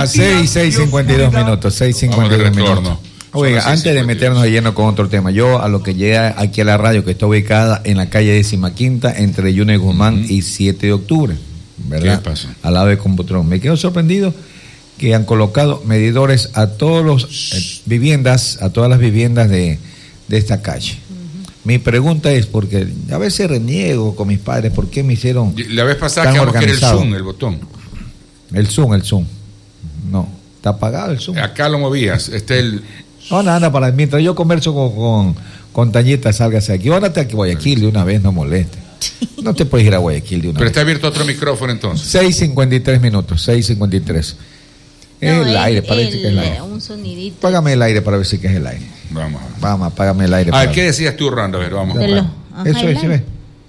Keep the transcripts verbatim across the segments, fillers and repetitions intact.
Las seis, seis cincuenta y dos minutos, seis cincuenta y dos minutos. Oiga, antes de meternos de lleno con otro tema, yo a lo que llega aquí a la radio, que está ubicada en la calle décima quinta, entre Junior Guzmán uh-huh. y siete de octubre, ¿verdad? ¿Qué pasó? Al lado de Computrón. Me quedo sorprendido que han colocado medidores a todas las eh, viviendas, a todas las viviendas de, de esta calle. Uh-huh. Mi pregunta es, porque a veces reniego con mis padres, ¿por qué me hicieron la vez pasada que era el Zoom, el botón? El Zoom, el Zoom. No, está apagado el Zoom. Acá lo movías, este el... No, nada, para, mientras yo converso con, con, con Tañeta, sálgase aquí. Órate aquí a Guayaquil de una vez, no moleste. No te puedes ir a Guayaquil de una Pero vez. está abierto otro micrófono entonces. seis cincuenta y tres minutos, seis cincuenta y tres. No, el, el aire, parece que es el aire. Un sonidito. Págame el aire para ver si que es el aire. Vamos. Vamos, apágame el aire. A ver, ¿qué decías tú, Rando? A ver, vamos. De lo, ajá, Eso es, ¿sí ves?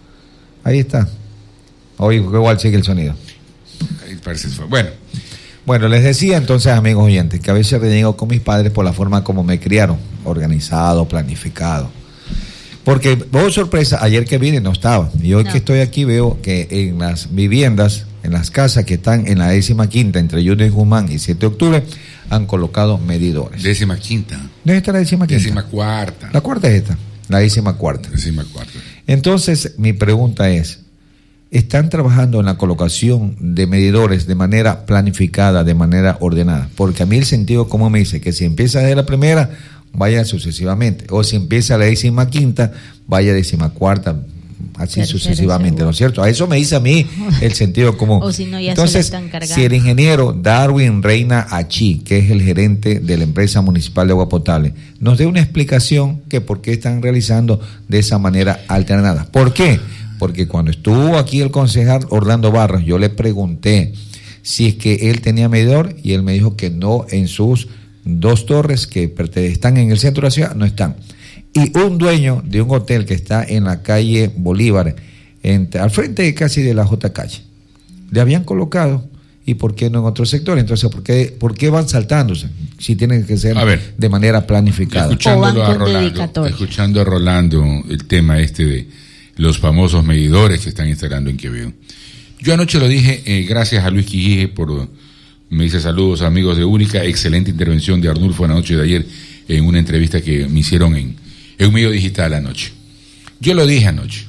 Ahí está. Oye, igual sigue el sonido. Ahí parece que fue. Bueno. Bueno, les decía entonces, amigos oyentes, que a veces reniego con mis padres por la forma como me criaron, organizado, planificado. Porque, oh sorpresa, ayer que vine no estaba. Y hoy no. que estoy aquí veo que en las viviendas, en las casas que están en la décima quinta, entre Junior Guzmán y siete de octubre, han colocado medidores. Décima quinta. ¿Dónde está la décima quinta? Décima cuarta. La cuarta es esta, la décima cuarta. Décima cuarta. Entonces, mi pregunta es, ¿están trabajando en la colocación de medidores de manera planificada, de manera ordenada? Porque a mí el sentido común me dice que si empieza de la primera, vaya sucesivamente. O si empieza la décima quinta, vaya décima cuarta, así Tercera, sucesivamente, seguro. ¿No es cierto? A eso me dice a mí el sentido común. O si no, ya Entonces, se lo están cargando. Si el ingeniero Darwin Reina Achí, que es el gerente de la empresa municipal de agua potable, nos dé una explicación que por qué están realizando de esa manera alternada. ¿Por qué? Porque cuando estuvo aquí el concejal Orlando Barros, yo le pregunté si es que él tenía medidor y él me dijo que no, en sus dos torres que están en el centro de la ciudad, no están. Y un dueño de un hotel que está en la calle Bolívar, entre, al frente casi de la J Calle, le habían colocado, ¿y por qué no en otro sector? Entonces, ¿por qué, por qué van saltándose? Si tienen que ser ver, de manera planificada. Escuchándolo a Rolando, escuchando a Rolando el tema este de los famosos medidores que están instalando en Quevedo. Yo anoche lo dije, eh, gracias a Luis Quijije por, me dice saludos amigos de Única, excelente intervención de Arnulfo la noche de ayer en una entrevista que me hicieron en, en un medio digital anoche. Yo lo dije anoche.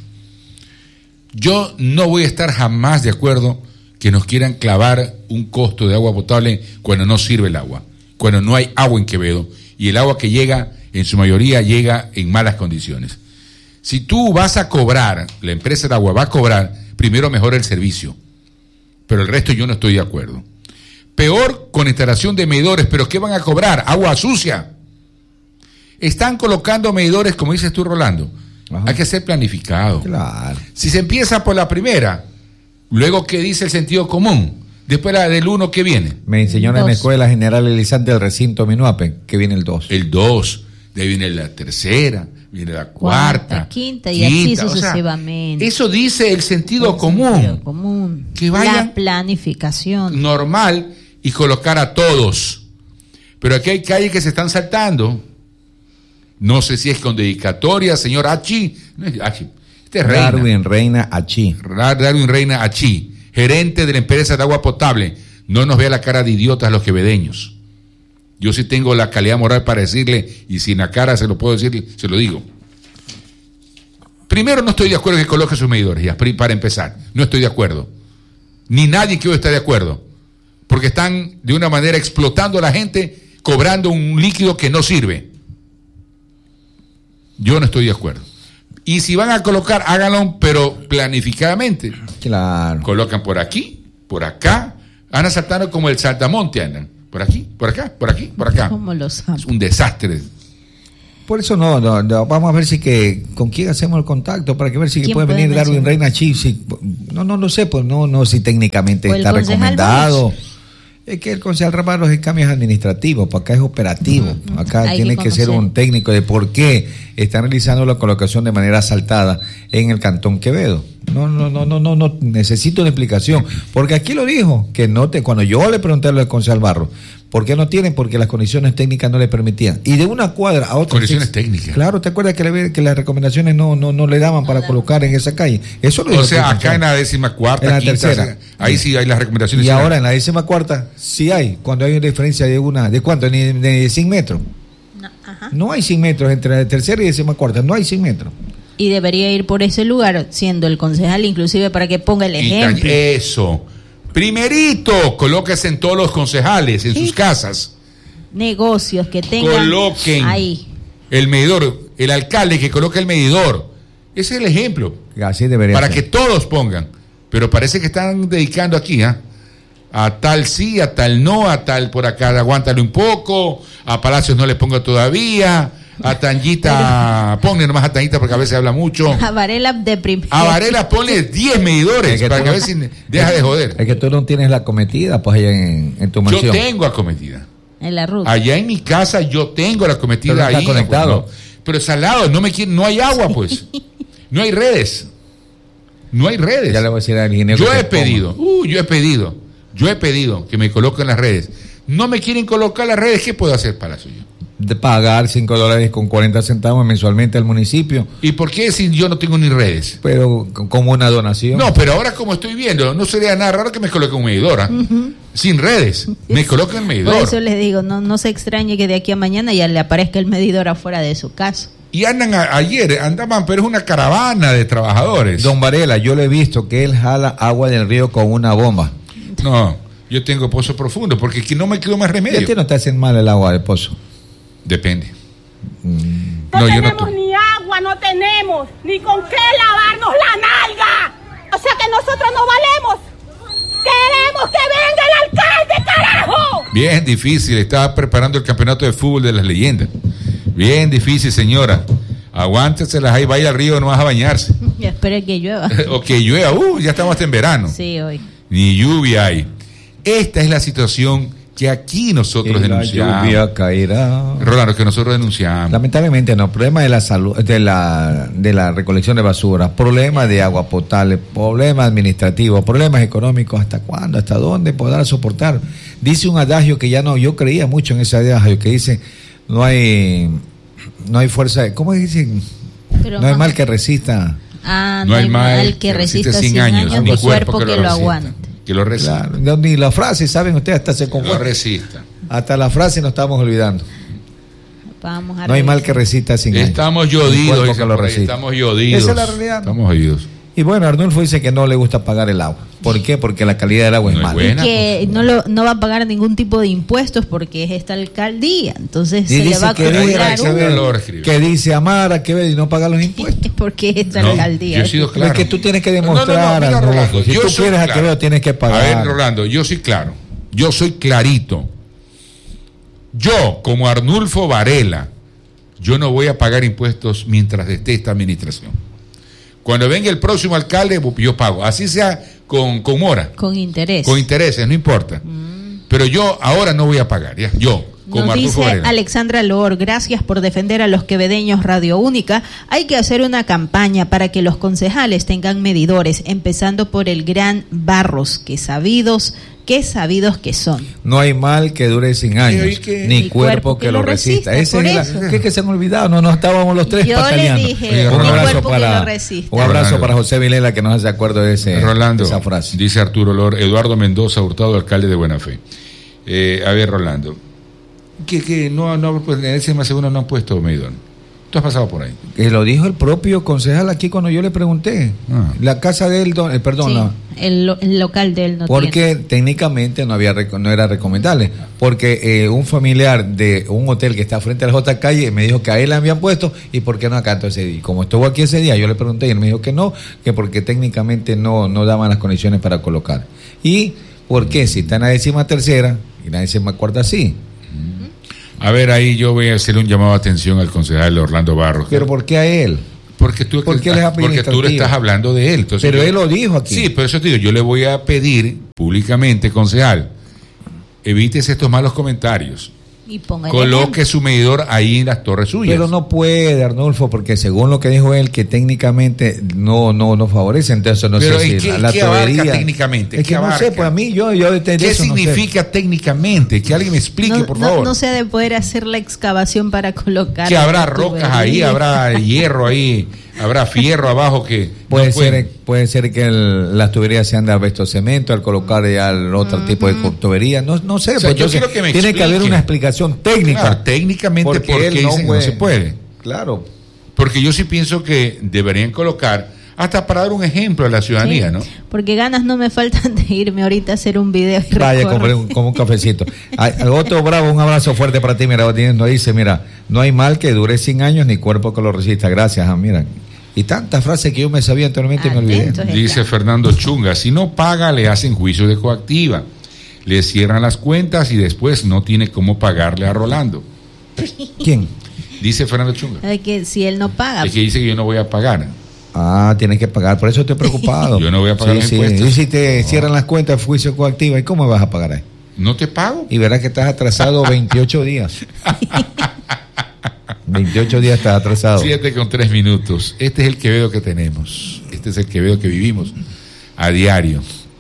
Yo no voy a estar jamás de acuerdo que nos quieran clavar un costo de agua potable cuando no sirve el agua, cuando no hay agua en Quevedo y el agua que llega, en su mayoría, llega en malas condiciones. Si tú vas a cobrar, la empresa de agua va a cobrar, primero mejora el servicio. Pero el resto yo no estoy de acuerdo. Peor con instalación de medidores, pero ¿qué van a cobrar? Agua sucia. Están colocando medidores, como dices tú, Rolando. Ajá. Hay que ser planificado. Claro. Si se empieza por la primera, luego ¿qué dice el sentido común? Después la del uno, ¿qué viene? Me enseñó en la Escuela General Elizante del recinto Minuape, que viene el dos. El dos, de ahí viene la tercera, viene la cuarta, cuarta quinta y quinta, así sucesivamente. O sea, eso dice el sentido el común. Sentido común. Que vayan la planificación normal y colocar a todos. Pero aquí hay calles que se están saltando. No sé si es con dedicatoria, señor Achi. No es Achi. Este es Reina. Darwin Reina Achi. Darwin Reina Achi, gerente de la empresa de agua potable. No nos vea la cara de idiotas los quevedeños. Yo sí tengo la calidad moral para decirle, y sin la cara se lo puedo decir, se lo digo. Primero, no estoy de acuerdo que coloque sus medidores, ya, para empezar. No estoy de acuerdo. Ni nadie que hoy está de acuerdo. Porque están de una manera explotando a la gente, cobrando un líquido que no sirve. Yo no estoy de acuerdo. Y si van a colocar, háganlo, pero planificadamente. Claro. Colocan por aquí, por acá, andan saltando como el saltamonte, andan. Por aquí, por acá, por aquí, por acá. ¿Cómo lo saben? Es un desastre. Por eso no, no, no, vamos a ver si que con quién hacemos el contacto para que ver si puede venir Darwin Reina Chi. Si, no, no, no sé, pues no, no, si técnicamente está recomendado. Barros. Es que el concejal Barros es cambios administrativos, para acá es operativo. Uh-huh. Acá Hay tiene que, que ser un técnico de por qué están realizando la colocación de manera asaltada en el Cantón Quevedo. No, no, no, no, no, no, necesito una explicación. Porque aquí lo dijo, que no te, cuando yo le pregunté al concejal Barros, ¿por qué no tienen? Porque las condiciones técnicas no le permitían. Y de una cuadra a otra. Condiciones sí, técnicas. Claro, ¿te acuerdas que, le, que las recomendaciones no, no, no le daban para colocar en esa calle? Eso lo O sea, acá en la décima cuarta, en la quinta, tercera. Ahí sí hay las recomendaciones. Y ahora en la décima cuarta sí hay, cuando hay una diferencia de una, ¿de cuánto? Ni de cien metros. No, ajá. No hay cien metros entre la tercera y décima cuarta, no hay cien metros. Y debería ir por ese lugar, siendo el concejal, inclusive para que ponga el ejemplo. Eso. Primerito, colóquese en todos los concejales, en sí. sus casas. Negocios que tengan Coloquen ahí el medidor, el alcalde que coloque el medidor. Ese es el ejemplo. Así debería para ser. Que todos pongan. Pero parece que están dedicando aquí, ¿eh? A tal sí, a tal no, a tal por acá aguántale un poco, a Palacios no le pongo todavía. A Tanguita, ponle nomás a Tanguita porque a veces habla mucho. A Varela de primero. A Varela ponle diez medidores es que para que a ver si deja de joder. Es que tú no tienes la acometida pues allá en, en tu mansión. Yo tengo acometida. En la ruta. Allá en mi casa yo tengo la acometida pero no ahí. Está conectado. Pues, no. Pero es al lado, no, me quiere, no hay agua pues. No hay redes. No hay redes. Ya le voy a decir al ingeniero. Yo he pedido, uh, yo he pedido, yo he pedido que me coloquen las redes. No me quieren colocar las redes, ¿qué puedo hacer para eso yo? De pagar cinco dólares con cuarenta centavos mensualmente al municipio. ¿Y por qué si yo no tengo ni redes? Pero como una donación. No, pero ahora como estoy viendo, no sería nada raro que me coloque un medidor, ¿eh? Uh-huh. Sin redes, me coloquen el medidor. Por eso les digo, no, no se extrañe que de aquí a mañana ya le aparezca el medidor afuera de su casa. Y andan, a, ayer andaban, pero es una caravana de trabajadores. Don Varela, yo le he visto que él jala agua del río con una bomba. No, yo tengo pozo profundo, porque aquí no me quedó más remedio. ¿Y a ti no te hacen mal el agua del pozo? Depende. Mm. No, no tenemos yo no ni agua, no tenemos ni con qué lavarnos la nalga. O sea que nosotros no valemos. Queremos que venga el alcalde, carajo. Bien difícil, estaba preparando el campeonato de fútbol de las leyendas. Bien difícil, señora. Aguánteselas ahí, vaya al río, no vas a bañarse. Y espere que llueva. O que llueva, uh, ya estamos hasta en verano. Sí, hoy. Ni lluvia hay. Esta es la situación que aquí nosotros y denunciamos. La lluvia caerá. Rolando, que nosotros denunciamos. Lamentablemente no, problema de la salud, de la de la recolección de basura, problemas de agua potable, problemas administrativos, problemas económicos, ¿hasta cuándo? ¿Hasta dónde podrá soportar? Dice un adagio que ya no, yo creía mucho en ese adagio que dice, no hay no hay fuerza, ¿cómo dicen? Pero no hay mal que resista. Ah, no, no hay mal, mal que, que resista cien años, años ni cuerpo que, que lo, lo aguante. Que lo resista. Claro, no, ni la frase, ¿saben ustedes? Hasta se confunde. Lo resista. Hasta la frase nos estamos olvidando. Vamos a no hay mal que resista sin años. Estamos yodidos. Que lo estamos yodidos. Esa es la realidad. Estamos jodidos. Y bueno, Arnulfo dice que no le gusta pagar el agua. ¿Por qué? Porque la calidad del agua no es mala. Y que no, lo, no va a pagar ningún tipo de impuestos porque es esta alcaldía. Entonces y se le va a acumular un... Que dice amar a Quevedo y no pagar los impuestos. Porque es esta no, alcaldía. Yo he sido claro. Es que tú tienes que demostrar, no, no, no, mira, Rolando, si tú quieres claro. a Quevedo tienes que pagar. A ver, Rolando, yo soy claro. Yo soy clarito. Yo, como Arnulfo Varela, yo no voy a pagar impuestos mientras esté esta administración. Cuando venga el próximo alcalde, yo pago. Así sea con, con mora. Con intereses. Con intereses, no importa. Mm. Pero yo ahora no voy a pagar, ¿ya? Yo, como Nos Arnulfo dice Varela. Alexandra Loor, gracias por defender a los quevedeños Radio Única. Hay que hacer una campaña para que los concejales tengan medidores, empezando por el gran Barros, que sabidos... Qué sabidos que son. No hay mal que dure cien años, que, ni cuerpo, cuerpo que, que lo resista. resista. Ese es la, ¿qué que se han olvidado? No, no estábamos los tres Yo pataleando. le dije, un abrazo cuerpo para, que lo resista. Un abrazo Rolando. Para José Vilela que nos hace acuerdo de ese, Rolando, esa frase. Dice Arturo Lor, Eduardo Mendoza Hurtado, alcalde de Buena Fe. Eh, a ver, Rolando, que, que no, no, pues, en ese más segundo no han puesto medidor. ¿Tú has pasado por ahí? Que lo dijo el propio concejal aquí cuando yo le pregunté. Ah. La casa de él, eh, perdón. Sí, la, el, lo, el local de él no porque tiene. técnicamente no había no era recomendable. Porque eh, un familiar de un hotel que está frente a la J calle me dijo que a él le habían puesto y por qué no acá. Entonces, y como estuvo aquí ese día, yo le pregunté y él me dijo que no, que porque técnicamente no, no daban las condiciones para colocar. ¿Y por qué? Si está en la décima tercera y la décima cuarta sí. A ver, ahí yo voy a hacerle un llamado de atención al concejal Orlando Barros. ¿Pero por qué a él? Porque tú, porque, estás, porque tú le estás hablando de él. Entonces pero yo, él lo dijo aquí. Sí, pero eso te digo, yo le voy a pedir públicamente, concejal, evites estos malos comentarios. Y ponga coloque su medidor ahí en las torres suyas. Pero no puede, Arnulfo, porque según lo que dijo él, que técnicamente no no no favorece, entonces no pero sé si ¿qué, la, la ¿qué tubería abarca técnicamente? Es que no sé, pues a mí yo, yo de, de ¿Qué eso significa no sé. técnicamente? Que alguien me explique, no, por no, favor. No se ha de poder hacer la excavación para colocar. Que habrá rocas ahí, habrá hierro ahí, habrá fierro abajo que puede no ser pueden. puede ser que el, las tuberías sean de asbesto cemento al colocar ya el otro uh-huh. tipo de tubería, no no sé, o sea, pues yo entonces, quiero que me tiene explique. que haber una explicación técnica. Claro, técnicamente porque por qué él no dicen que puede. no se puede. Claro. Porque yo sí pienso que deberían colocar, hasta para dar un ejemplo a la ciudadanía, sí, ¿no? Porque ganas no me faltan de irme ahorita a hacer un video. Y vaya, compré un, como un cafecito. Ay, otro bravo, un abrazo fuerte para ti. Mira, no dice, mira, no hay mal que dure cien años ni cuerpo que lo resista. Gracias, ah, mira. Y tantas frases que yo me sabía anteriormente me olvidé. Dice Fernando Chunga, si no paga le hacen juicio de coactiva, le cierran las cuentas y después no tiene cómo pagarle a Rolando. ¿Quién? Dice Fernando Chunga. Es que si él no paga. Es que dice que yo no voy a pagar. Ah, tienes que pagar, por eso estoy preocupado. Yo no voy a pagar sí, los sí. impuestos. Y si te no. cierran las cuentas, juicio coactiva, ¿y cómo vas a pagar ahí? No te pago. Y verás que estás atrasado veintiocho días. veintiocho días estás atrasado. siete con tres minutos. Este es el Quevedo que tenemos. Este es el Quevedo que vivimos a diario.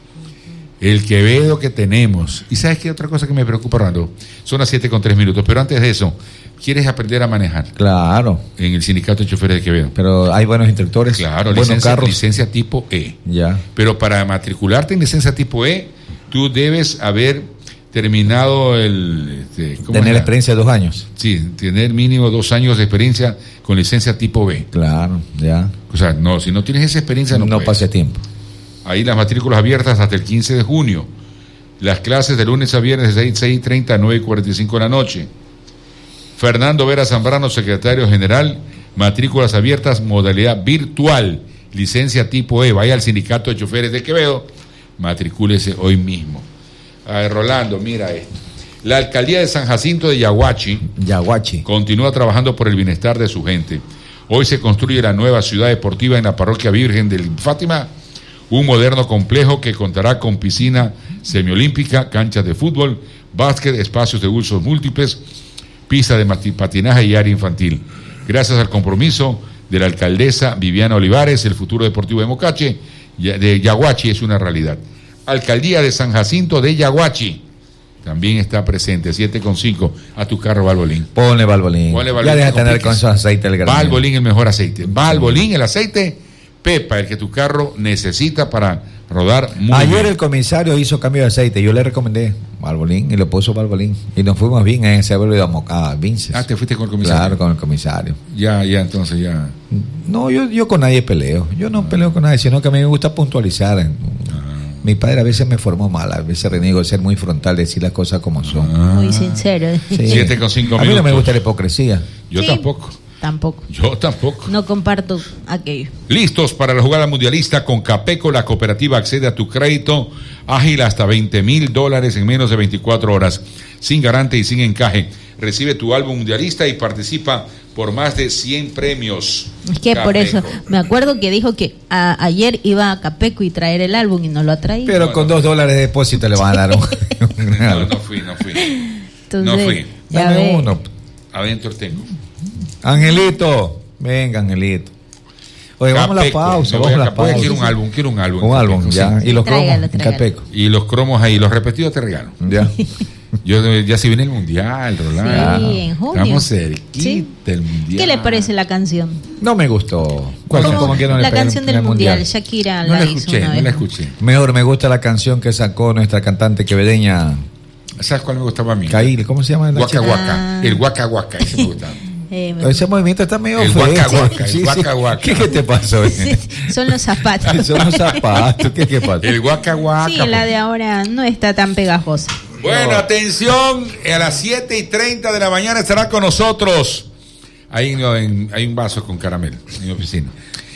El Quevedo que tenemos. ¿Y sabes qué otra cosa que me preocupa, Orlando? Son las siete con tres minutos. Pero antes de eso, ¿quieres aprender a manejar? Claro. En el Sindicato de Choferes de Quevedo. Pero hay buenos instructores. Claro, buenos licencia, carros. licencia tipo E. Ya. Pero para matricularte en licencia tipo E, tú debes haber terminado el... Este, ¿cómo tener era? experiencia de dos años. Sí, tener mínimo dos años de experiencia con licencia tipo B. Claro, ya. O sea, no, si no tienes esa experiencia no, no puedes. pase tiempo. Ahí las matrículas abiertas hasta el quince de junio. Las clases de lunes a viernes de seis y treinta a nueve y cuarenta y cinco de la noche. Fernando Vera Zambrano, secretario general, matrículas abiertas, modalidad virtual, licencia tipo E. Vaya al Sindicato de Choferes de Quevedo, matricúlese hoy mismo. A ver, Rolando, mira esto. La alcaldía de San Jacinto de Yaguachi, Yaguachi continúa trabajando por el bienestar de su gente. Hoy se construye la nueva ciudad deportiva en la parroquia Virgen del Fátima, un moderno complejo que contará con piscina semiolímpica, canchas de fútbol, básquet, espacios de usos múltiples, pista de patinaje y área infantil. Gracias al compromiso de la alcaldesa Viviana Olivares, el futuro deportivo de Mocache, de Yaguachi es una realidad. Alcaldía de San Jacinto de Yaguachi también está presente, siete con cinco, a tu carro Valvolín. Ponle Valvolín. Ponle Valvolín. Ya deja de tener con esos aceites el granero. Valvolín, el mejor aceite. Valvolín, el aceite Pepa, el que tu carro necesita para rodar muy Ayer bien. el comisario hizo cambio de aceite, yo le recomendé Valvolín y le puso Valvolín. Y nos fuimos bien en ese vuelo a Vinces. Ah, te fuiste con el comisario. Claro, con el comisario. Ya, ya, entonces ya. No, yo, yo con nadie peleo. Yo no ah. peleo con nadie, sino que a mí me gusta puntualizar. Ah. Mi padre a veces me formó mal, a veces reniego de ser muy frontal, decir las cosas como son. Ah. Muy sincero. Sí. Siete con cinco a minutos. mí no me gusta la hipocresía. Yo sí. tampoco. Tampoco. Yo tampoco. No comparto aquello. Listos para la jugada mundialista con Capeco, la cooperativa accede a tu crédito ágil hasta veinte mil dólares en menos de veinticuatro horas, sin garante y sin encaje. Recibe tu álbum mundialista y participa por más de cien premios. Es que Capeco. Por eso, me acuerdo que dijo que a, ayer iba a Capeco y traer el álbum y no lo ha traído. Pero bueno, con dos dólares de depósito le van a dar un... no, no fui, no fui. Entonces, no fui. Dame uno. Adentro tengo. Angelito, venga Angelito. Oye, vamos a la pausa, vamos a la pausa. Quiero un álbum, quiero un álbum. Un álbum, ya. Sí. Y los tráigalo, cromos en Capeco. Y los cromos ahí, los repetidos te regalo. Ya. Yo ya se viene el mundial, Rolando. Sí, en junio. Estamos cerquita ¿Sí? del mundial. ¿Qué le parece la canción? No me gustó. ¿Cuál? ¿Cómo? ¿Cómo que no le la pega canción el del mundial. mundial. Shakira no la, la escuché, hizo una no vez. la escuché. Mejor me gusta la canción que sacó nuestra cantante quevedeña. ¿Sabes cuál me gustaba a mí? Cail, ¿cómo se llama? La Guaca chica? Guaca. Ah. El Guaca Guaca, ese me gustaba. Eh, Ese movimiento está medio El feo. guaca guaca, el Sí, sí. guaca guaca. ¿Qué, ¿Qué te pasó? sí, son los zapatos. Son los zapatos. ¿Qué, qué pasa? El Guaca Guaca. Sí, la de ahora no está tan pegajosa. Bueno, atención, a las siete y treinta de la mañana estará con nosotros. Hay, en, hay un vaso con caramelo en mi oficina.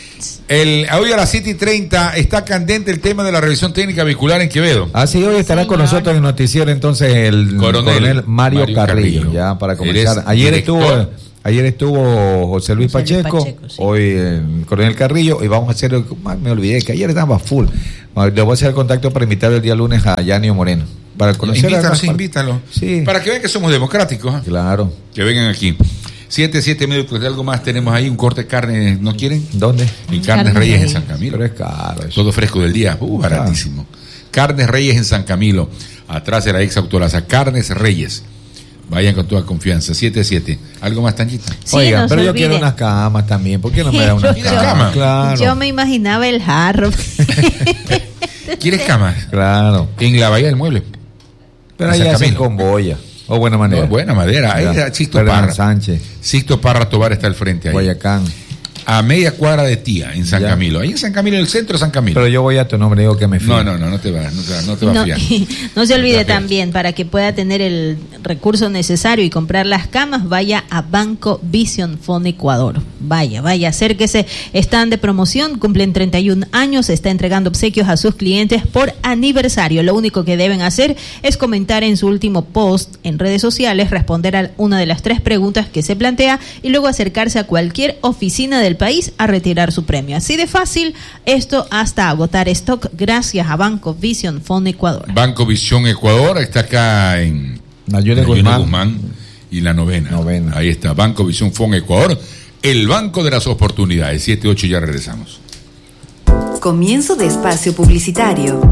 El, hoy a las siete y treinta está candente el tema de la revisión técnica vehicular en Quevedo. Ah, sí, hoy estará Señor. con nosotros en el noticiero entonces el Coronel, coronel Mario, Mario Carrillo, Carrillo. ya para comenzar. Eres Ayer director. estuvo ayer estuvo José Luis José Luis Pacheco, Pacheco, sí. hoy el coronel Carrillo, y vamos a hacer, me olvidé que ayer estaba full. Le voy a hacer el contacto para invitar el día lunes a Yanio Moreno. Para conocer invítalos, invítalo. Sí. Para que vean que somos democráticos. ¿eh? Claro. Que vengan aquí. Siete, siete minutos de algo más tenemos ahí, un corte de carne, ¿no quieren? ¿Dónde? En Carnes Reyes, Reyes en San Camilo. Pero es caro eso. Todo fresco del día, uh, baratísimo. Claro. Carnes Reyes en San Camilo, atrás de la ex Autolaza. Carnes Reyes. Vayan con toda confianza. siete siete. ¿Algo más, Tanguita? Sí, Oiga, no pero yo olvide. quiero unas camas también. ¿Por qué no me da unas camas? cama? Claro. Yo me imaginaba el jarro. ¿Quieres camas? Claro. En la Bahía del Mueble. Pero ahí hacen con boya. O buena manera. No, buena madera. Ahí está Sixto Ferdinand Parra. Sánchez. Sixto Parra Tobar está al frente ahí. Guayacán. A media cuadra de Tía, en San Ya. Camilo. Ahí en San Camilo, en el centro de San Camilo. Pero yo voy a tu nombre, digo que me fío. No, no, no, no te vas, no te vas, no te vas No, a fiar. no se olvide No te vas a fiar. también, para que pueda tener el recurso necesario y comprar las camas, vaya a Banco Vision Fund Ecuador. Vaya, vaya, acérquese. Están de promoción, cumplen treinta y un años, está entregando obsequios a sus clientes por aniversario. Lo único que deben hacer es comentar en su último post en redes sociales, responder a una de las tres preguntas que se plantea y luego acercarse a cualquier oficina del país a retirar su premio. Así de fácil, esto hasta agotar stock gracias a Banco Vision Fund Ecuador. Banco Visión Ecuador está acá en Nayune Nayune Guzmán. y la novena. Novena. Ahí está, Banco Visión Fund Ecuador, el banco de las oportunidades. siete ocho, ya regresamos. Comienzo de espacio publicitario.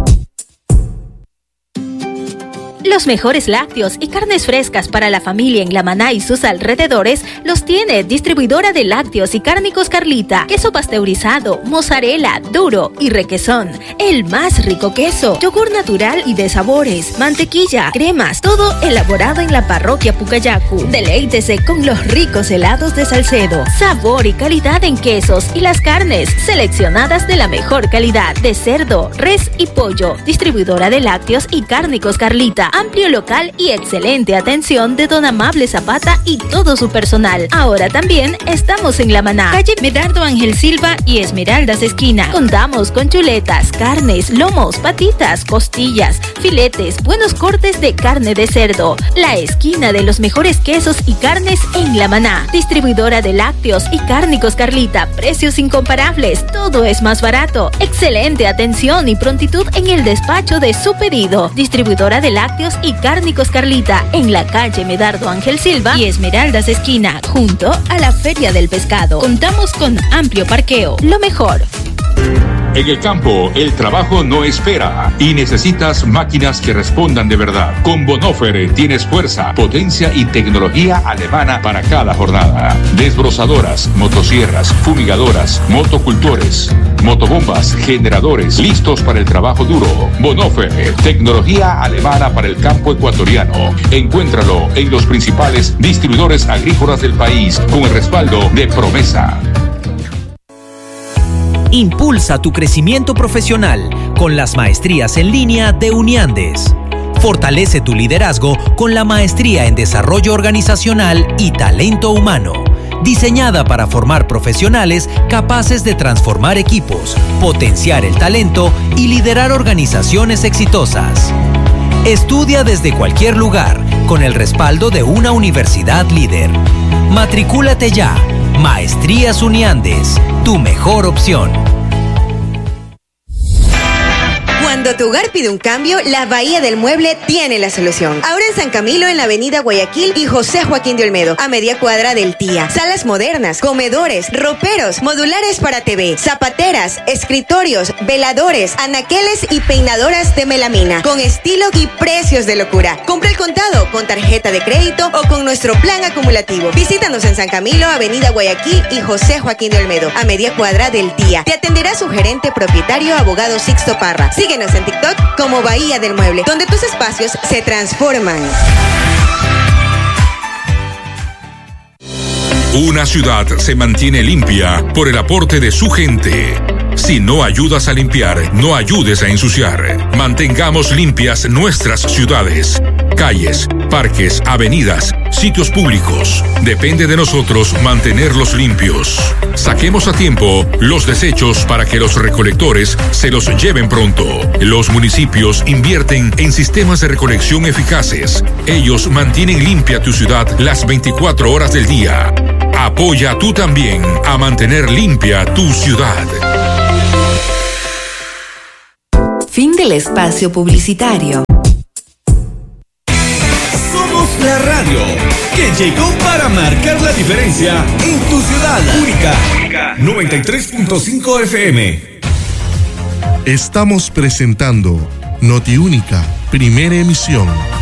Los mejores lácteos y carnes frescas para la familia en La Maná y sus alrededores los tiene Distribuidora de Lácteos y Cárnicos Carlita. Queso pasteurizado, mozzarella, duro y requesón. El más rico queso. Yogur natural y de sabores. Mantequilla, cremas. Todo elaborado en la parroquia Pucayacu. Deleítese con los ricos helados de Salcedo. Sabor y calidad en quesos y las carnes seleccionadas de la mejor calidad. De cerdo, res y pollo. Distribuidora de Lácteos y Cárnicos Carlita. Amplio local y excelente atención de don Amable Zapata y todo su personal. Ahora también estamos en La Maná, calle Medardo Ángel Silva y Esmeraldas Esquina. Contamos con chuletas, carnes, lomos, patitas, costillas, filetes, buenos cortes de carne de cerdo. La esquina de los mejores quesos y carnes en La Maná. Distribuidora de Lácteos y Cárnicos Carlita. Precios incomparables, todo es más barato. Excelente atención y prontitud en el despacho de su pedido. Distribuidora de Lácteos y Cárnicos Carlita, en la calle Medardo Ángel Silva y Esmeraldas Esquina, junto a la Feria del Pescado. Contamos con amplio parqueo. Lo mejor. En el campo, el trabajo no espera y necesitas máquinas que respondan de verdad. Con Bonhoeffer tienes fuerza, potencia y tecnología alemana para cada jornada. Desbrozadoras, motosierras, fumigadoras, motocultores, motobombas, generadores, listos para el trabajo duro. Bonhoeffer, tecnología alemana para el campo ecuatoriano. Encuéntralo en los principales distribuidores agrícolas del país con el respaldo de Promesa. Impulsa tu crecimiento profesional con las maestrías en línea de Uniandes. Fortalece tu liderazgo con la maestría en Desarrollo Organizacional y Talento Humano, diseñada para formar profesionales capaces de transformar equipos, potenciar el talento y liderar organizaciones exitosas. Estudia desde cualquier lugar con el respaldo de una universidad líder. Matricúlate ya. Maestrías Uniandes, tu mejor opción. Cuando tu hogar pide un cambio, la Bahía del Mueble tiene la solución. Ahora en San Camilo, en la avenida Guayaquil y José Joaquín de Olmedo, a media cuadra del Tía. Salas modernas, comedores, roperos, modulares para T V, zapateras, escritorios, veladores, anaqueles y peinadoras de melamina, con estilo y precios de locura. Compra el contado, con tarjeta de crédito o con nuestro plan acumulativo. Visítanos en San Camilo, avenida Guayaquil y José Joaquín de Olmedo, a media cuadra del Tía. Te atenderá su gerente propietario, abogado Sixto Parra. Síguenos en TikTok como Bahía del Mueble, donde tus espacios se transforman. Una ciudad se mantiene limpia por el aporte de su gente. Si no ayudas a limpiar, no ayudes a ensuciar. Mantengamos limpias nuestras ciudades, calles, parques, avenidas, sitios públicos. Depende de nosotros mantenerlos limpios. Saquemos a tiempo los desechos para que los recolectores se los lleven pronto. Los municipios invierten en sistemas de recolección eficaces. Ellos mantienen limpia tu ciudad las veinticuatro horas del día. Apoya tú también a mantener limpia tu ciudad. Fin del espacio publicitario. Radio, que llegó para marcar la diferencia en tu ciudad. Única, noventa y tres punto cinco F M. Estamos presentando Notiúnica, primera emisión.